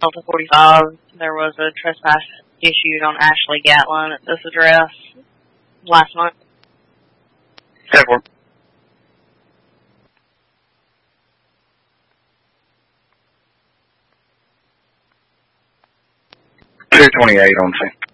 Delta 45. There was a trespass issued on Ashley Gatlin at this address last month. 10-4. $228 on scene.